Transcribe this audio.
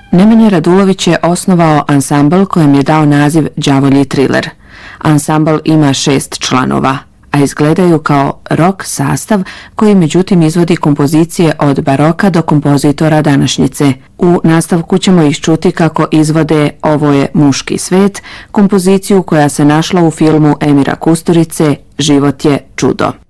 Nemanja Radulović je osnovao ansambl kojem je dao naziv Đavolji triler. Ansambl ima 6 članova, a izgledaju kao rock sastav koji međutim izvodi kompozicije od baroka do kompozitora današnjice. U nastavku ćemo ih čuti kako izvode Ovo je muški svet, kompoziciju koja se našla u filmu Emira Kusturice Život je čudo.